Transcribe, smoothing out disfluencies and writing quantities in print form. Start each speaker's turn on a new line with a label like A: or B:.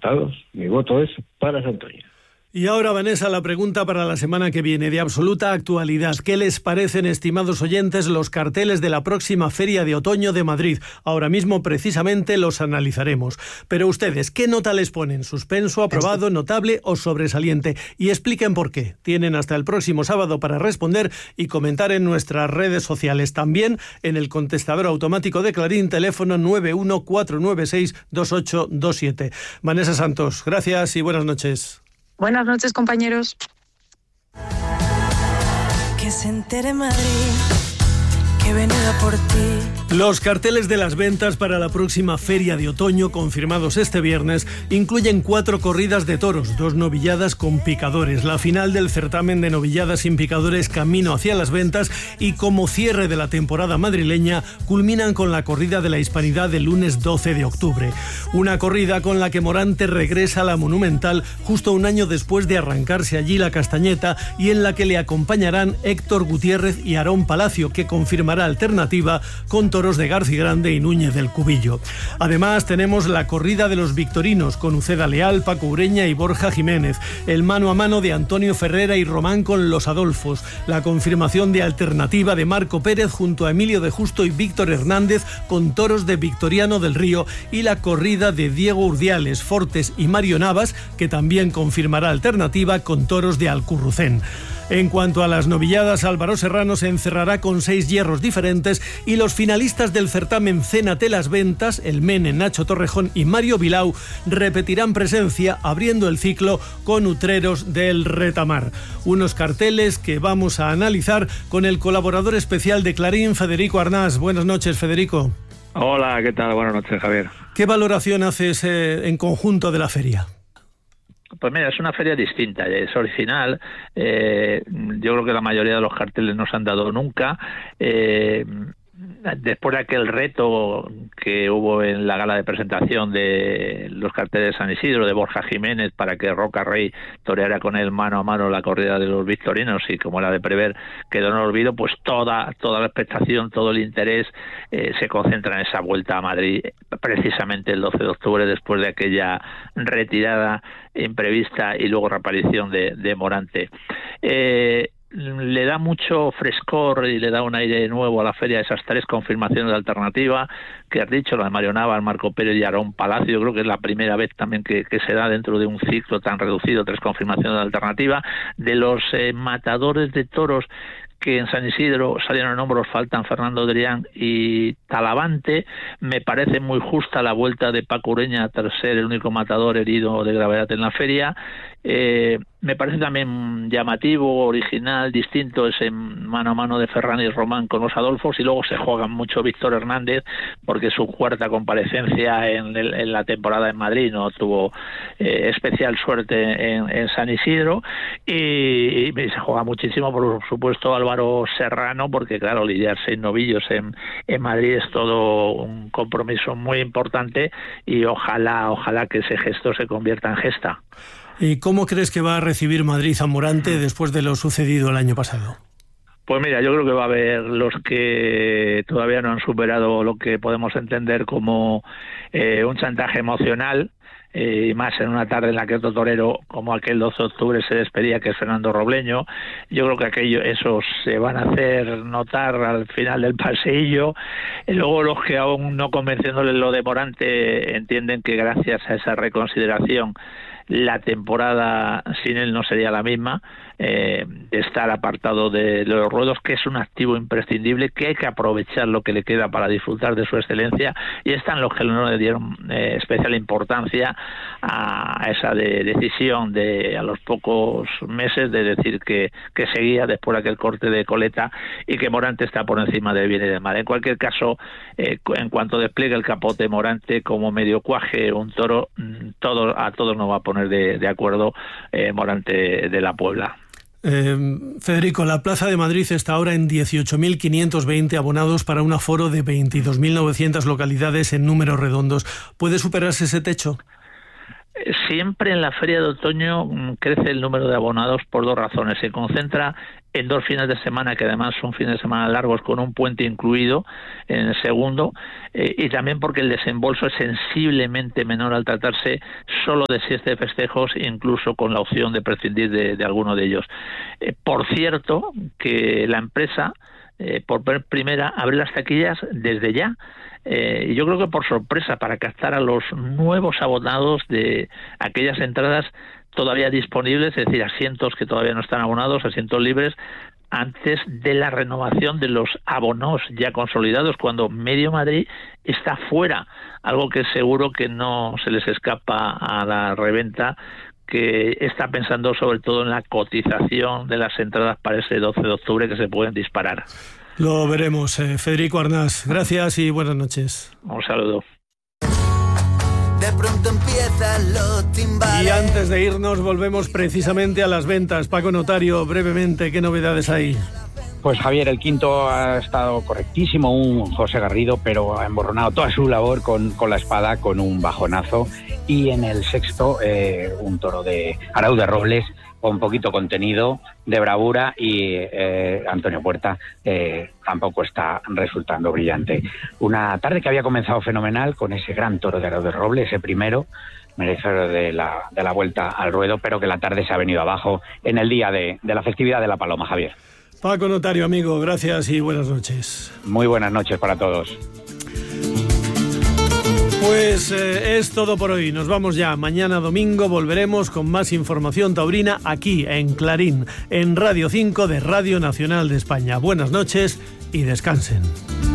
A: acertados. Mi voto es para Santoña.
B: Y ahora, Vanessa, la pregunta para la semana que viene, de absoluta actualidad. ¿Qué les parecen, estimados oyentes, los carteles de la próxima Feria de Otoño de Madrid? Ahora mismo, precisamente, los analizaremos. Pero ustedes, ¿qué nota les ponen? ¿Suspenso, aprobado, notable o sobresaliente? Y expliquen por qué. Tienen hasta el próximo sábado para responder y comentar en nuestras redes sociales. También en el contestador automático de Clarín, teléfono 914962827. Vanessa Santos, gracias y buenas noches.
C: Buenas noches, compañeros.
D: Que se entere Madrid, que he venido por ti.
B: Los carteles de las ventas para la próxima Feria de Otoño, confirmados este viernes, incluyen 4 corridas de toros, 2 novilladas con picadores, la final del certamen de novilladas sin picadores camino hacia las ventas y, como cierre de la temporada madrileña, culminan con la corrida de la Hispanidad del lunes 12 de octubre. Una corrida con la que Morante regresa a la Monumental justo un año después de arrancarse allí la castañeta y en la que le acompañarán Héctor Gutiérrez y Aarón Palacio, que confirmará alternativa con toros de García Grande y Núñez del Cubillo. Además, tenemos la corrida de los victorinos con Uceda Leal, Paco Ureña y Borja Jiménez, el mano a mano de Antonio Ferrera y Román con los Adolfos, la confirmación de alternativa de Marco Pérez junto a Emilio de Justo y Víctor Hernández con toros de Victoriano del Río y la corrida de Diego Urdiales, Fortes y Mario Navas, que también confirmará alternativa con toros de Alcurrucén. En cuanto a las novilladas, Álvaro Serrano se encerrará con 6 hierros diferentes y los finalistas del certamen Cénate las Ventas, el Mene, Nacho Torrejón y Mario Vilau, repetirán presencia abriendo el ciclo con Utreros del Retamar. Unos carteles que vamos a analizar con el colaborador especial de Clarín, Federico Arnás. Buenas noches, Federico.
E: Hola, ¿qué tal? Buenas noches, Javier.
B: ¿Qué valoración haces en conjunto de la feria?
E: Pues mira, es una feria distinta, es original. Yo creo que la mayoría de los carteles no se han dado nunca. Después de aquel reto que hubo en la gala de presentación de los carteles de San Isidro, de Borja Jiménez, para que Roca Rey toreara con él mano a mano la corrida de los victorinos, y como era de prever quedó en olvido, pues toda la expectación, todo el interés se concentra en esa vuelta a Madrid, precisamente el 12 de octubre, después de aquella retirada imprevista y luego reaparición de Morante. Le da mucho frescor y le da un aire nuevo a la feria esas 3 confirmaciones de alternativa que has dicho, la de Mario Navas, Marco Pérez y Aarón Palacio. Yo creo que es la primera vez también que se da dentro de un ciclo tan reducido 3 confirmaciones de alternativa. De los matadores de toros que en San Isidro salieron en hombros, faltan Fernando Adrián y Talavante. Me parece muy justa la vuelta de Paco Ureña tras ser el único matador herido de gravedad en la feria. Me parece también llamativo, original, distinto ese mano a mano de Ferran y Román con los Adolfos, y luego se juegan mucho Víctor Hernández porque su 4ª comparecencia en la temporada en Madrid no tuvo especial suerte en San Isidro, y se juega muchísimo por supuesto Álvaro Serrano, porque claro, lidiar 6 novillos en Madrid es todo un compromiso muy importante, y ojalá que ese gesto se convierta en gesta.
B: ¿Y cómo crees que va a recibir Madrid a Morante después de lo sucedido el año pasado?
E: Pues mira, yo creo que va a haber los que todavía no han superado lo que podemos entender como un chantaje emocional, y más en una tarde en la que otro torero como aquel 12 de octubre se despedía, que es Fernando Robleño. Yo creo que esos se van a hacer notar al final del paseillo. Y luego los que aún no convenciéndoles lo de Morante entienden que gracias a esa reconsideración la temporada sin él no sería la misma, de estar apartado de los ruedos, que es un activo imprescindible, que hay que aprovechar lo que le queda para disfrutar de su excelencia, y están los que no le dieron especial importancia a esa decisión a los pocos meses de decir que seguía después de aquel corte de coleta, y que Morante está por encima del bien y del mal. En cualquier caso, en cuanto despliegue el capote Morante como medio cuaje un toro, a todos nos va a poner de acuerdo Morante de la Puebla.
B: Federico, la Plaza de Madrid está ahora en 18.520 abonados para un aforo de 22.900 localidades en números redondos. ¿Puede superarse ese techo?
E: Siempre en la feria de otoño crece el número de abonados por dos razones. Se concentra en 2 fines de semana, que además son fines de semana largos con un puente incluido en el segundo, y también porque el desembolso es sensiblemente menor al tratarse solo de 7 festejos, incluso con la opción de prescindir de alguno de ellos. Por cierto, que la empresa, por primera, abre las taquillas desde ya. Y yo creo que por sorpresa, para captar a los nuevos abonados de aquellas entradas todavía disponibles, es decir, asientos que todavía no están abonados, asientos libres, antes de la renovación de los abonos ya consolidados, cuando medio Madrid está fuera, algo que seguro que no se les escapa a la reventa, que está pensando sobre todo en la cotización de las entradas para ese 12 de octubre que se pueden disparar.
B: Lo veremos. Federico Arnás, gracias y buenas noches.
E: Un saludo.
F: De pronto empiezan los timbales.
B: Y antes de irnos volvemos precisamente a las ventas. Paco Notario, brevemente, ¿qué novedades hay?
G: Pues Javier, el quinto ha estado correctísimo, un José Garrido, pero ha emborronado toda su labor con la espada, con un bajonazo. Y en el sexto, un toro de Arau de Robles, con poquito contenido, de bravura, y Antonio Puerta tampoco está resultando brillante. Una tarde que había comenzado fenomenal con ese gran toro de Arau de Robles, ese primero, merecedor de la vuelta al ruedo, pero que la tarde se ha venido abajo en el día de la festividad de la Paloma, Javier.
B: Paco Notario, amigo, gracias y buenas noches.
G: Muy buenas noches para todos.
B: Pues es todo por hoy. Nos vamos ya. Mañana domingo volveremos con más información taurina aquí en Clarín, en Radio 5 de Radio Nacional de España. Buenas noches y descansen.